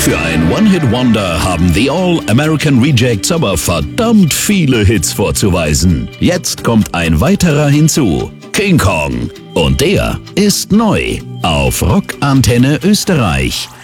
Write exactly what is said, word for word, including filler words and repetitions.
Für ein One-Hit-Wonder haben The All-American Rejects aber verdammt viele Hits vorzuweisen. Jetzt kommt ein weiterer hinzu. King Kong. Und der ist neu auf Rock Antenne Österreich.